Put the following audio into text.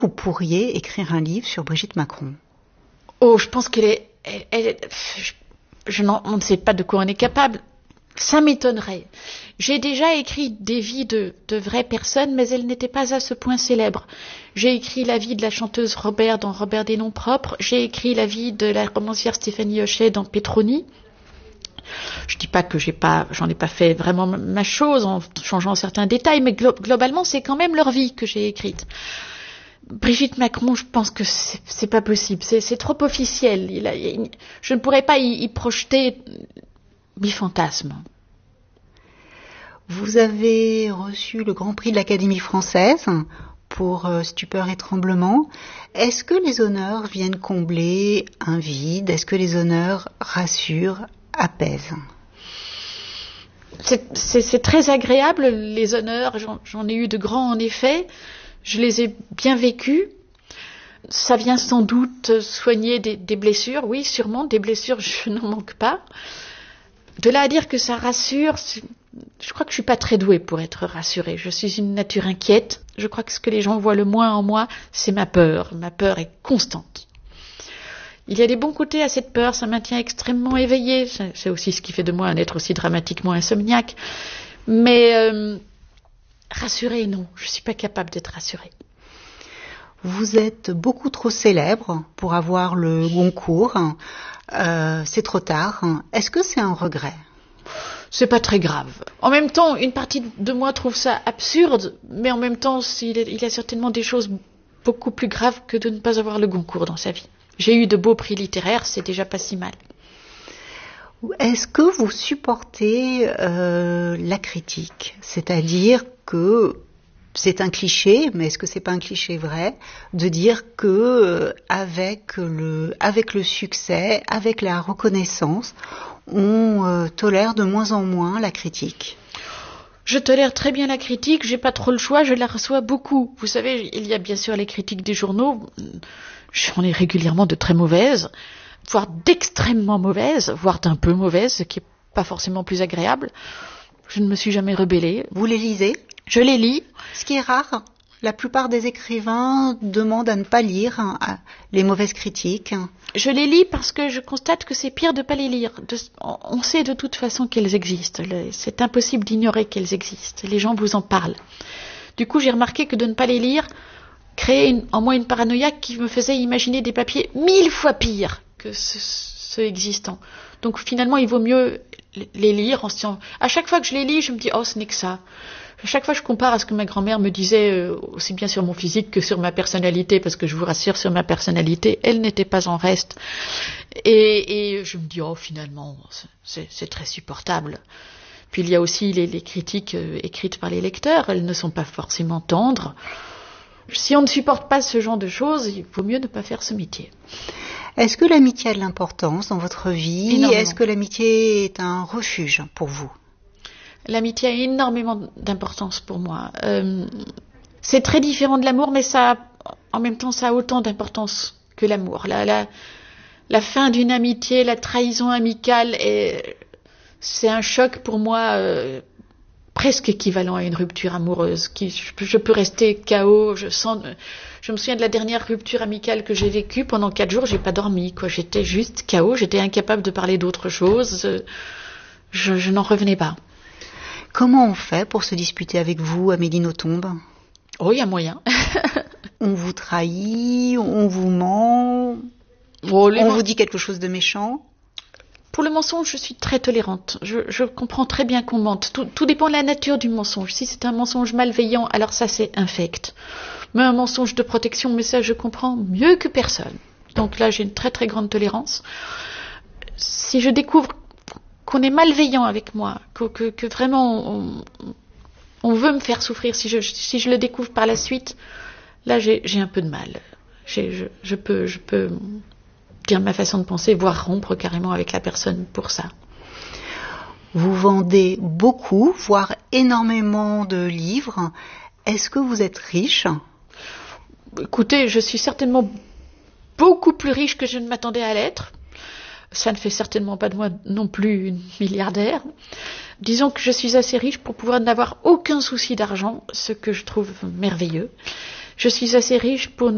Vous pourriez écrire un livre sur Brigitte Macron. Oh, je pense qu'elle est... on ne sait pas de quoi on est capable. Ça m'étonnerait. J'ai déjà écrit des vies de vraies personnes, mais elles n'étaient pas à ce point célèbres. J'ai écrit la vie de la chanteuse Robert dans Robert des noms propres. J'ai écrit la vie de la romancière Stéphanie Hochet dans Petroni. Je dis pas que j'en ai pas fait vraiment ma chose en changeant certains détails, mais globalement, c'est quand même leur vie que j'ai écrite. Brigitte Macron, je pense que c'est pas possible. C'est trop officiel. Je ne pourrais pas y projeter mes fantasmes. Vous avez reçu le Grand Prix de l'Académie française pour Stupeur et Tremblement. Est-ce que les honneurs viennent combler un vide? Est-ce que les honneurs rassurent, apaisent? C'est très agréable, les honneurs. J'en ai eu de grands en effet. Je les ai bien vécus. Ça vient sans doute soigner des blessures. Oui, sûrement, des blessures, je n'en manque pas. De là à dire que ça rassure, je crois que je suis pas très douée pour être rassurée. Je suis une nature inquiète. Je crois que ce que les gens voient le moins en moi, c'est ma peur. Ma peur est constante. Il y a des bons côtés à cette peur, ça maintient extrêmement éveillée. C'est aussi ce qui fait de moi un être aussi dramatiquement insomniaque. Mais rassurée, non, je suis pas capable d'être rassurée. Vous êtes beaucoup trop célèbre pour avoir le Goncourt. C'est trop tard. Est-ce que c'est un regret? C'est pas très grave. En même temps, une partie de moi trouve ça absurde, mais en même temps, il y a certainement des choses beaucoup plus graves que de ne pas avoir le Goncourt dans sa vie. J'ai eu de beaux prix littéraires, c'est déjà pas si mal. Est-ce que vous supportez la critique? C'est-à-dire que c'est un cliché, mais est-ce que c'est pas un cliché vrai de dire que avec le succès, avec la reconnaissance, on tolère de moins en moins la critique? Je tolère très bien la critique, j'ai pas trop le choix, je la reçois beaucoup. Vous savez, il y a bien sûr les critiques des journaux, j'en ai régulièrement de très mauvaises, voire d'extrêmement mauvaises, voire d'un peu mauvaises, ce qui est pas forcément plus agréable. Je ne me suis jamais rebellée. Vous les lisez? Je les lis. Ce qui est rare. La plupart des écrivains demandent à ne pas lire les mauvaises critiques. Je les lis parce que je constate que c'est pire de ne pas les lire. On sait de toute façon qu'elles existent. C'est impossible d'ignorer qu'elles existent. Les gens vous en parlent. Du coup, j'ai remarqué que de ne pas les lire créait en moi une paranoïa qui me faisait imaginer des papiers 1000 fois pires que ceux existants. Donc finalement, il vaut mieux les lire en se disant... À chaque fois que je les lis, je me dis « Oh, ce n'est que ça ». À chaque fois, je compare à ce que ma grand-mère me disait, aussi bien sur mon physique que sur ma personnalité, parce que je vous rassure, sur ma personnalité, elle n'était pas en reste. Et je me dis, oh, finalement, c'est très supportable. Puis il y a aussi les critiques écrites par les lecteurs, elles ne sont pas forcément tendres. Si on ne supporte pas ce genre de choses, il vaut mieux ne pas faire ce métier. Est-ce que l'amitié a de l'importance dans votre vie? Énormément. Est-ce que l'amitié est un refuge pour vous? L'amitié a énormément d'importance pour moi. C'est très différent de l'amour, mais en même temps, ça a autant d'importance que l'amour. La fin d'une amitié, la trahison amicale, c'est un choc pour moi presque équivalent à une rupture amoureuse. Je peux rester KO. Je me souviens de la dernière rupture amicale que j'ai vécue. Pendant 4 jours, j'ai pas dormi, quoi. J'étais juste KO. J'étais incapable de parler d'autre chose. Je n'en revenais pas. Comment on fait pour se disputer avec vous, Amélie Nothomb? Oh, il y a moyen. On vous trahit, on vous ment, on vous dit quelque chose de méchant? Pour le mensonge, je suis très tolérante. Je comprends très bien qu'on mente. Tout dépend de la nature du mensonge. Si c'est un mensonge malveillant, alors ça c'est infect. Mais un mensonge de protection, mais ça je comprends mieux que personne. Donc là j'ai une très très grande tolérance. Si je découvre qu'on est malveillant avec moi, que vraiment on veut me faire souffrir, si je le découvre par la suite, là j'ai un peu de mal. Je peux dire ma façon de penser, voire rompre carrément avec la personne pour ça. Vous vendez beaucoup, voire énormément de livres. Est-ce que vous êtes riche? Écoutez, je suis certainement beaucoup plus riche que je ne m'attendais à l'être. Ça ne fait certainement pas de moi non plus une milliardaire. Disons que je suis assez riche pour pouvoir n'avoir aucun souci d'argent, ce que je trouve merveilleux. Je suis assez riche pour